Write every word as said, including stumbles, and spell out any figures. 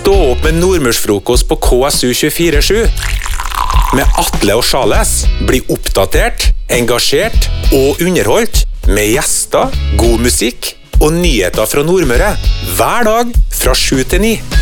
Stå opp med nordmørsfrokost på K S U tjuefire sju. Med Atle og Charles. Bli oppdatert, engasjert og underholdt. Med gjester, god musikk og nyheter fra Nordmøre. Hver dag fra sju til ni.